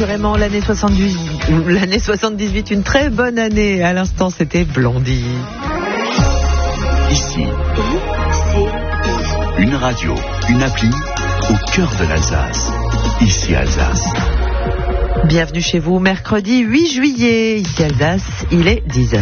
assurément l'année 78, une très bonne année. À l'instant, c'était Blondie. Ici, une radio, une appli au cœur de l'Alsace. Ici Alsace. Bienvenue chez vous, mercredi 8 juillet. Ici Alsace, il est 10h.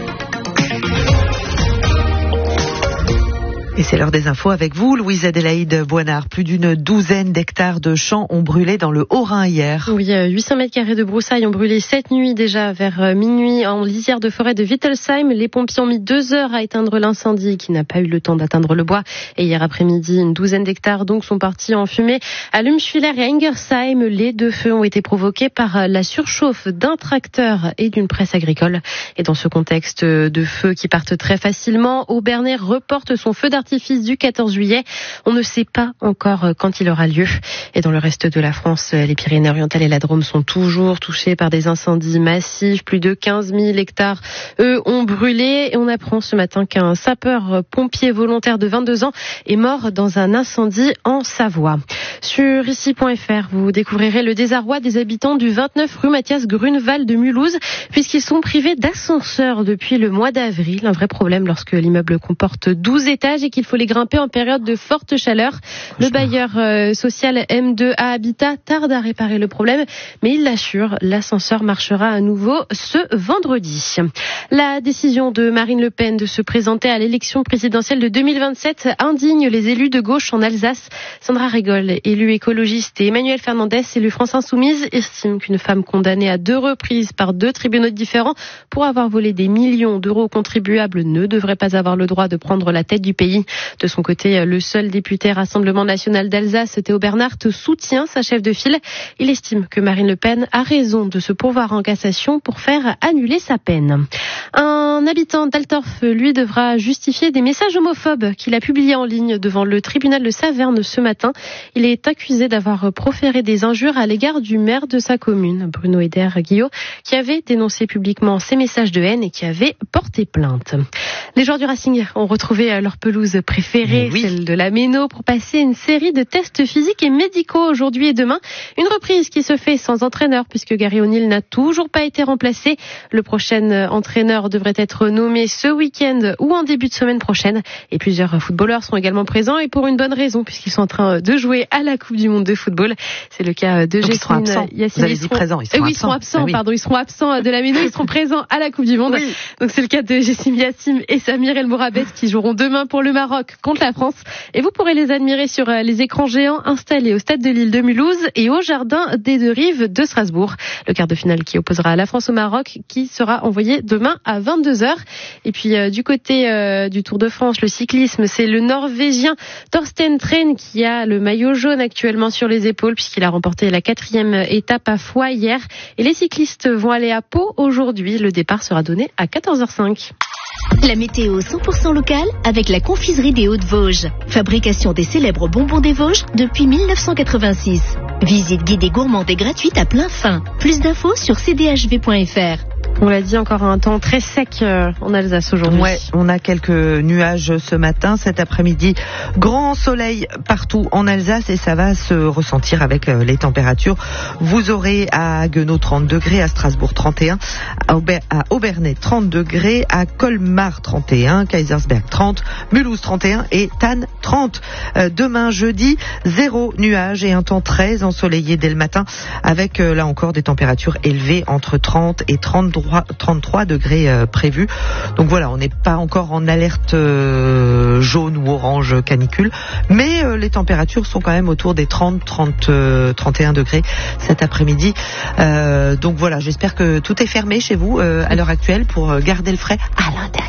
Et c'est l'heure des infos avec vous, Louise-Adélaïde Boinard. Plus d'une douzaine d'hectares de champs ont brûlé dans le Haut-Rhin hier. Oui, 800 mètres carrés de broussailles ont brûlé cette nuit déjà vers minuit en lisière de forêt de Wittelsheim. Les pompiers ont mis 2 heures à éteindre l'incendie qui n'a pas eu le temps d'atteindre le bois. Et hier après-midi, une douzaine d'hectares donc sont partis en fumée. À Lumschwiller et Engersheim, les 2 feux ont été provoqués par la surchauffe d'un tracteur et d'une presse agricole. Et dans ce contexte de feux qui partent très facilement, Aubernais reporte son feu d'artifice du 14 juillet. On ne sait pas encore quand il aura lieu. Et dans le reste de la France, les Pyrénées-Orientales et la Drôme sont toujours touchés par des incendies massifs. Plus de 15 000 hectares, eux, ont brûlé. Et on apprend ce matin qu'un sapeur-pompier volontaire de 22 ans est mort dans un incendie en Savoie. Sur ici.fr, vous découvrirez le désarroi des habitants du 29 rue Mathias Grunewald de Mulhouse, puisqu'ils sont privés d'ascenseur depuis le mois d'avril. Un vrai problème lorsque l'immeuble comporte 12 étages et qu'il faut les grimper en période de forte chaleur. Le bailleur social M2A Habitat tarde à réparer le problème, mais il l'assure, l'ascenseur marchera à nouveau ce vendredi. La décision de Marine Le Pen de se présenter à l'élection présidentielle de 2027 indigne les élus de gauche en Alsace. Sandra Rigol, élue écologiste, et Emmanuel Fernandez, élu France Insoumise, estiment qu'une femme condamnée à 2 reprises par 2 tribunaux différents pour avoir volé des millions d'euros aux contribuables ne devrait pas avoir le droit de prendre la tête du pays. De son côté, le seul député Rassemblement National d'Alsace, Théo Bernard, soutient sa chef de file. Il estime que Marine Le Pen a raison de se pourvoir en cassation pour faire annuler sa peine. Un habitant d'Altorf, lui, devra justifier des messages homophobes qu'il a publiés en ligne devant le tribunal de Saverne ce matin. Il est accusé d'avoir proféré des injures à l'égard du maire de sa commune, Bruno Eder Guillot, qui avait dénoncé publiquement ces messages de haine et qui avait porté plainte. Les joueurs du Racing ont retrouvé leur pelouse préférée, celle de la Méno, pour passer une série de tests physiques et médicaux aujourd'hui et demain. Une reprise qui se fait sans entraîneur puisque Gary O'Neill n'a toujours pas été remplacé. Le prochain entraîneur devrait être nommé ce week-end ou en début de semaine prochaine. Et plusieurs footballeurs sont également présents et pour une bonne raison puisqu'ils sont en train de jouer à la Coupe du Monde de football. C'est le cas de Jessamine Yassine. Vous avez dit présents, ils seront absents. Ils seront absents de la Méno, ils seront présents à la Coupe du Monde. Oui. Donc c'est le cas de Jessamine Yassine et Samir El Mourabet qui joueront demain pour le Maroc contre la France. Et vous pourrez les admirer sur les écrans géants installés au stade de l'Île de Mulhouse et au jardin des 2 Rives de Strasbourg. Le quart de finale qui opposera la France au Maroc qui sera envoyé demain à 22h. Et puis du côté du Tour de France, le cyclisme, c'est le Norvégien Thorsten Tren qui a le maillot jaune actuellement sur les épaules puisqu'il a remporté la 4e étape à Foix hier. Et les cyclistes vont aller à Pau aujourd'hui. Le départ sera donné à 14h05. La météo 100% locale avec la confiserie des Hauts-de-Vosges. Fabrication des célèbres bonbons des Vosges depuis 1986. Visite guidée gourmande et gratuite à plein fin. Plus d'infos sur cdhv.fr. On l'a dit, encore un temps très sec en Alsace aujourd'hui. Ouais, on a quelques nuages ce matin. Cet après-midi, grand soleil partout en Alsace et ça va se ressentir avec les températures. Vous aurez à Haguenau 30 degrés, à Strasbourg 31, à Obernai 30 degrés, à Colmar 31, Kaisersberg 30, Mulhouse 31 et Thann 30. Demain jeudi, 0 nuages et un temps très ensoleillé dès le matin avec là encore des températures élevées entre 30 et 33 degrés prévus. Donc voilà, on n'est pas encore en alerte jaune ou orange canicule, mais les températures sont quand même autour des 31 degrés cet après-midi. Donc voilà, j'espère que tout est fermé chez vous à l'heure actuelle pour garder le frais à l'intérieur.